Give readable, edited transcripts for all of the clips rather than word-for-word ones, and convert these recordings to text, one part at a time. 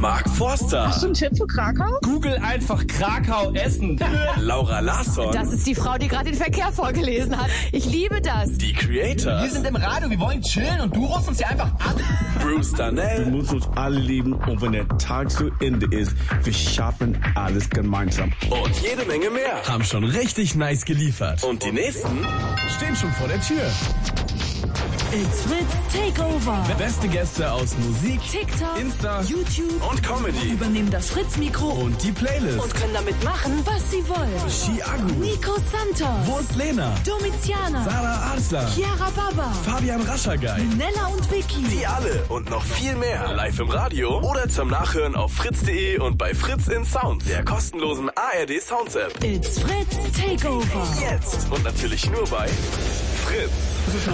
Mark Forster. Hast du einen Tipp für Krakau? Google einfach Krakau essen. Laura Larsson. Das ist die Frau, die gerade den Verkehr vorgelesen hat. Ich liebe das. Die Creators. Wir sind im Radio, wir wollen chillen und du rufst uns hier einfach an. Bruce Darnell. Wir müssen uns alle lieben und wenn der Tag zu Ende ist, wir schaffen alles gemeinsam. Und jede Menge mehr. Haben schon richtig nice geliefert. Und die nächsten stehen schon vor der Tür. It's Fritz Takeover. Beste Gäste aus Musik, TikTok, Insta, YouTube und Comedy. Übernehmen das Fritz-Mikro Und die Playlist. und können damit machen, was sie wollen. Chiago. Nico Santos, Wo ist Lena? Domiziana, Sarah Arslan. Chiara Baba, Fabian Raschagay. Nella und Vicky. Die alle und noch viel mehr live im Radio oder zum Nachhören auf fritz.de und bei Fritz in Sound, der kostenlosen ARD Sounds App. It's Fritz Takeover. Jetzt und natürlich nur bei Fritz. Es ist 19:30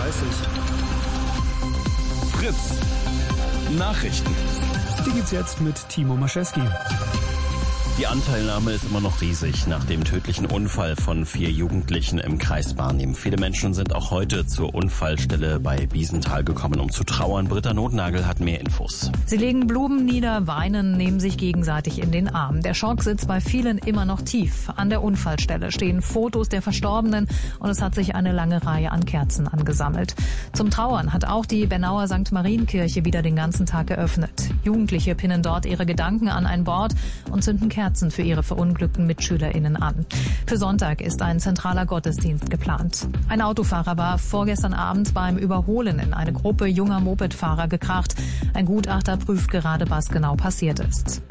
Uhr. Fritz. Nachrichten. Die gibt's jetzt mit Timo Maschewski. Die Anteilnahme ist immer noch riesig nach dem tödlichen Unfall von 4 Jugendlichen im Kreis Barnim. Viele Menschen sind auch heute zur Unfallstelle bei Biesenthal gekommen, um zu trauern. Britta Notnagel hat mehr Infos. Sie legen Blumen nieder, weinen, nehmen sich gegenseitig in den Arm. Der Schock sitzt bei vielen immer noch tief. An der Unfallstelle stehen Fotos der Verstorbenen und es hat sich eine lange Reihe an Kerzen angesammelt. Zum Trauern hat auch die Bernauer St. Marienkirche wieder den ganzen Tag geöffnet. Jugendliche pinnen dort ihre Gedanken an ein Board und zünden Kerzen für ihre verunglückten MitschülerInnen an. Für Sonntag ist ein zentraler Gottesdienst geplant. Ein Autofahrer war vorgestern Abend beim Überholen in eine Gruppe junger Mopedfahrer gekracht. Ein Gutachter prüft gerade, was genau passiert ist.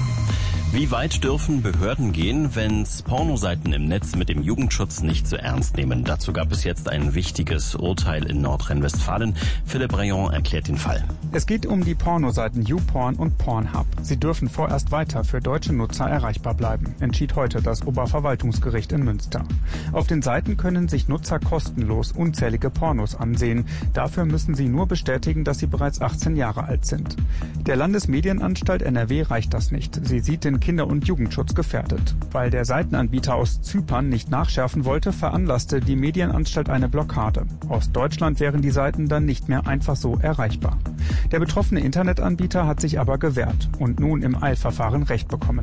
Wie weit dürfen Behörden gehen, wenn's Pornoseiten im Netz mit dem Jugendschutz nicht so ernst nehmen? Dazu gab es jetzt ein wichtiges Urteil in Nordrhein-Westfalen. Philipp Rayon erklärt den Fall. Es geht um die Pornoseiten YouPorn und Pornhub. Sie dürfen vorerst weiter für deutsche Nutzer erreichbar bleiben, entschied heute das Oberverwaltungsgericht in Münster. Auf den Seiten können sich Nutzer kostenlos unzählige Pornos ansehen. Dafür müssen sie nur bestätigen, dass sie bereits 18 Jahre alt sind. Der Landesmedienanstalt NRW reicht das nicht. Sie sieht den Kinder- und Jugendschutz gefährdet. Weil der Seitenanbieter aus Zypern nicht nachschärfen wollte, veranlasste die Medienanstalt eine Blockade. Aus Deutschland wären die Seiten dann nicht mehr einfach so erreichbar. Der betroffene Internetanbieter hat sich aber gewehrt und nun im Eilverfahren Recht bekommen.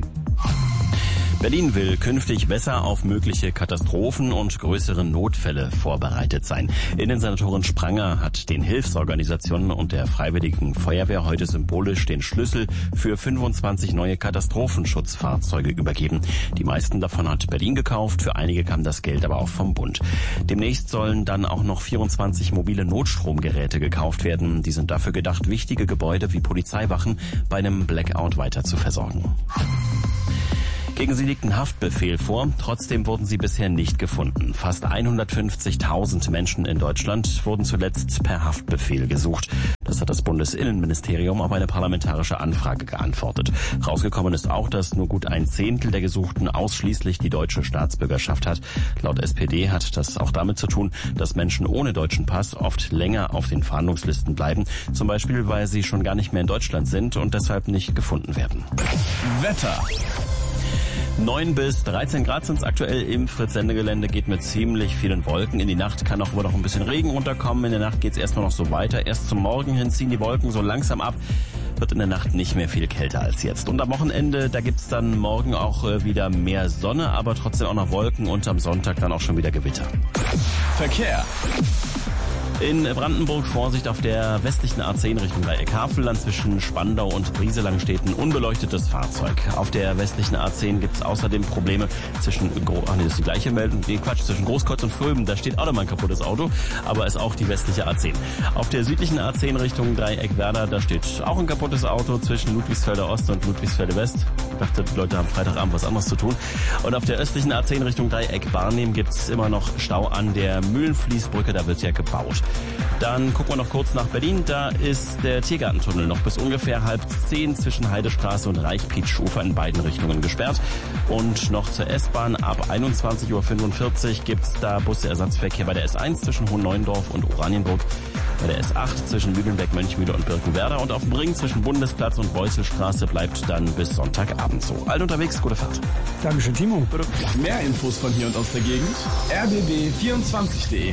Berlin will künftig besser auf mögliche Katastrophen und größere Notfälle vorbereitet sein. Innensenatorin Spranger hat den Hilfsorganisationen und der Freiwilligen Feuerwehr heute symbolisch den Schlüssel für 25 neue Katastrophenschutzfahrzeuge übergeben. Die meisten davon hat Berlin gekauft, für einige kam das Geld aber auch vom Bund. Demnächst sollen dann auch noch 24 mobile Notstromgeräte gekauft werden. Die sind dafür gedacht, wichtige Gebäude wie Polizeiwachen bei einem Blackout weiter zu versorgen. Gegen sie liegt ein Haftbefehl vor, trotzdem wurden sie bisher nicht gefunden. Fast 150.000 Menschen in Deutschland wurden zuletzt per Haftbefehl gesucht. Das hat das Bundesinnenministerium auf eine parlamentarische Anfrage geantwortet. Rausgekommen ist auch, dass nur gut 1/10 der Gesuchten ausschließlich die deutsche Staatsbürgerschaft hat. Laut SPD hat das auch damit zu tun, dass Menschen ohne deutschen Pass oft länger auf den Fahndungslisten bleiben. Zum Beispiel, weil sie schon gar nicht mehr in Deutschland sind und deshalb nicht gefunden werden. Wetter. 9 bis 13 Grad sind es aktuell im Fritz-Sendegelände, geht mit ziemlich vielen Wolken. In die Nacht kann auch wohl noch ein bisschen Regen runterkommen. In der Nacht geht es erstmal noch so weiter. Erst zum Morgen hin ziehen die Wolken so langsam ab. Wird in der Nacht nicht mehr viel kälter als jetzt. Und am Wochenende, da gibt's dann morgen auch wieder mehr Sonne, aber trotzdem auch noch Wolken und am Sonntag dann auch schon wieder Gewitter. Verkehr. In Brandenburg Vorsicht auf der westlichen A10 Richtung Dreieck-Havelland zwischen Spandau und Brieselang steht ein unbeleuchtetes Fahrzeug. Auf der westlichen A10 gibt es außerdem Probleme zwischen das ist die gleiche Meldung, zwischen Großkreuz und Fröben. Da steht auch nochmal ein kaputtes Auto, aber ist auch die westliche A10. Auf der südlichen A10 Richtung Dreieck-Werder, da steht auch ein kaputtes Auto zwischen Ludwigsfelder Ost und Ludwigsfelde West. Ich dachte, die Leute haben Freitagabend was anderes zu tun. Und auf der östlichen A10 Richtung Dreieck-Barnim gibt es immer noch Stau an der Mühlenfließbrücke, da wird ja gebaut. Dann gucken wir noch kurz nach Berlin. Da ist der Tiergartentunnel noch bis ungefähr 9:30 zwischen Heidestraße und Reichpietsch-Ufer in beiden Richtungen gesperrt. Und noch zur S-Bahn ab 21:45 Uhr gibt's da Busersatzverkehr bei der S1 zwischen Hohenneuendorf und Oranienburg, bei der S8 zwischen Lüdenbeck, Mönchmühle und Birkenwerder und auf dem Ring zwischen Bundesplatz und Beuselstraße bleibt dann bis Sonntagabend so. Alt unterwegs, gute Fahrt. Dankeschön, Timo. Mehr Infos von hier und aus der Gegend rbb24.de.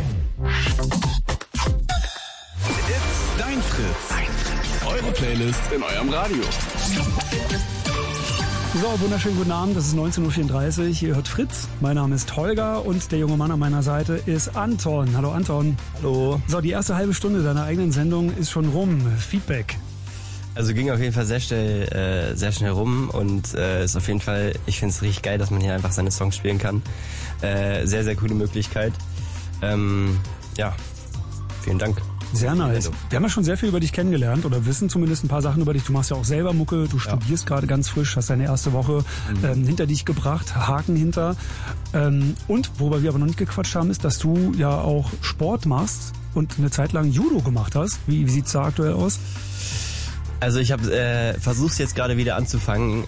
It's dein Fritz. Eure Playlist in eurem Radio. So, wunderschönen guten Abend, das ist 19.34 Uhr, ihr hört Fritz. Mein Name ist Holger und der junge Mann an meiner Seite ist Anton. Hallo Anton. Hallo. So, die erste halbe Stunde deiner eigenen Sendung ist schon rum. Feedback. Also ging auf jeden Fall sehr schnell rum und ist auf jeden Fall, ich finde es richtig geil, dass man hier einfach seine Songs spielen kann. Sehr, sehr coole Möglichkeit. Ja, vielen Dank. Sehr nice. Wir haben ja schon sehr viel über dich kennengelernt oder wissen zumindest ein paar Sachen über dich. Du machst ja auch selber Mucke, du studierst gerade ganz frisch, hast deine erste Woche hinter dich gebracht, Haken hinter. Und worüber wir aber noch nicht gequatscht haben, ist, dass du ja auch Sport machst und eine Zeit lang Judo gemacht hast. Wie sieht's da aktuell aus? Also ich habe versucht jetzt gerade wieder anzufangen.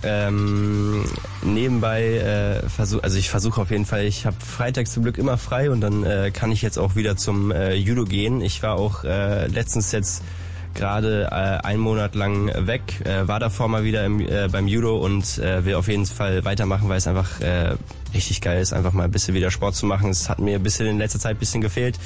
Nebenbei ich versuche auf jeden Fall. Ich habe freitags zum Glück immer frei und dann kann ich jetzt auch wieder zum Judo gehen. Ich war auch letztens jetzt gerade einen Monat lang weg, war davor mal wieder beim Judo und will auf jeden Fall weitermachen, weil es einfach richtig geil ist, einfach mal ein bisschen wieder Sport zu machen. Es hat mir ein bisschen in letzter Zeit ein bisschen gefehlt.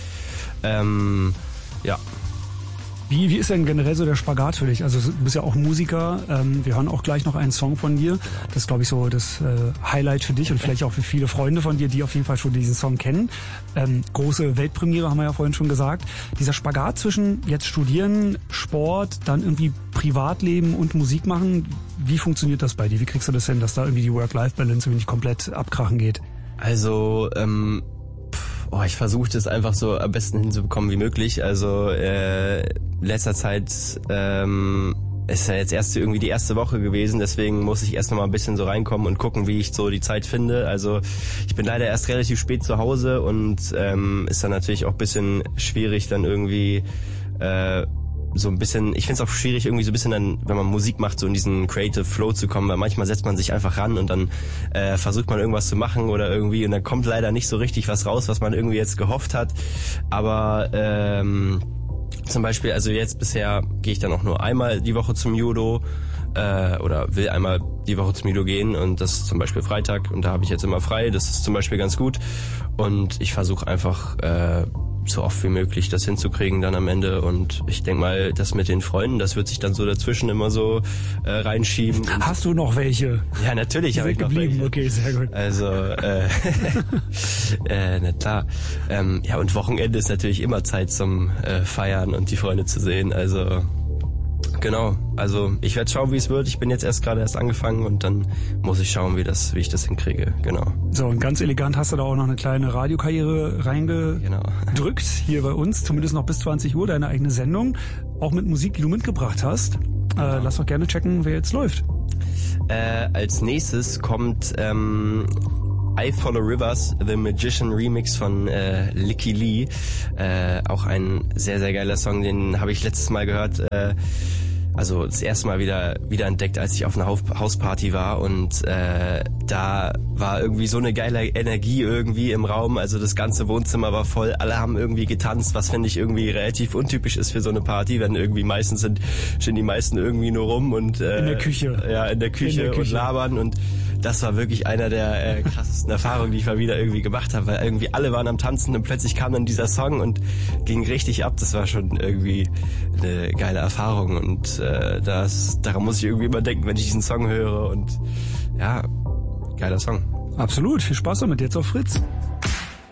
Ja. Wie ist denn generell so der Spagat für dich? Also du bist ja auch Musiker, wir hören auch gleich noch einen Song von dir. Das ist, glaube ich, so das Highlight für dich und vielleicht auch für viele Freunde von dir, die auf jeden Fall schon diesen Song kennen. Große Weltpremiere haben wir ja vorhin schon gesagt. Dieser Spagat zwischen jetzt studieren, Sport, dann irgendwie Privatleben und Musik machen, wie funktioniert das bei dir? Wie kriegst du das hin, dass da irgendwie die Work-Life-Balance irgendwie nicht komplett abkrachen geht? Also, ich versuche das einfach so am besten hinzubekommen wie möglich. Also letzter Zeit ist ja jetzt erst irgendwie die erste Woche gewesen, deswegen muss ich erst noch mal ein bisschen so reinkommen und gucken, wie ich so die Zeit finde. Also ich bin leider erst relativ spät zu Hause und ist dann natürlich auch ein bisschen schwierig dann irgendwie so ein bisschen, ich finde es auch schwierig irgendwie so ein bisschen dann, wenn man Musik macht, so in diesen Creative Flow zu kommen, weil manchmal setzt man sich einfach ran und dann versucht man irgendwas zu machen oder irgendwie und dann kommt leider nicht so richtig was raus, was man irgendwie jetzt gehofft hat, aber zum Beispiel, also jetzt bisher gehe ich dann auch nur einmal die Woche zum Judo oder will einmal die Woche zum Judo gehen und das ist zum Beispiel Freitag und da habe ich jetzt immer frei, das ist zum Beispiel ganz gut und ich versuche einfach so oft wie möglich das hinzukriegen dann am Ende und ich denke mal, das mit den Freunden, das wird sich dann so dazwischen immer so reinschieben. Hast du noch welche? Ja, natürlich habe ich noch welche. Okay, sehr gut. Also, na klar. Ja, und Wochenende ist natürlich immer Zeit zum Feiern und die Freunde zu sehen, also genau, also ich werde schauen, wie es wird. Ich bin jetzt erst angefangen und dann muss ich schauen, wie ich das hinkriege, genau. So, und ganz elegant hast du da auch noch eine kleine Radiokarriere reingedrückt, hier bei uns, zumindest noch bis 20 Uhr, deine eigene Sendung, auch mit Musik, die du mitgebracht hast. Lass doch gerne checken, wer jetzt läuft. Als nächstes kommt I Follow Rivers, The Magician Remix von Licky Lee. Auch ein sehr, sehr geiler Song, den habe ich letztes Mal gehört, also das erste Mal wieder entdeckt, als ich auf einer Hausparty war und da war irgendwie so eine geile Energie irgendwie im Raum, also das ganze Wohnzimmer war voll, alle haben irgendwie getanzt, was finde ich irgendwie relativ untypisch ist für so eine Party, wenn irgendwie stehen die meisten irgendwie nur rum und in der Küche. Ja, in der Küche und labern und das war wirklich einer der krassesten Erfahrungen, die ich mal wieder irgendwie gemacht habe, weil irgendwie alle waren am Tanzen und plötzlich kam dann dieser Song und ging richtig ab. Das war schon irgendwie eine geile Erfahrung und daran muss ich irgendwie immer denken, wenn ich diesen Song höre und ja, geiler Song. Absolut, viel Spaß damit, jetzt auf Fritz.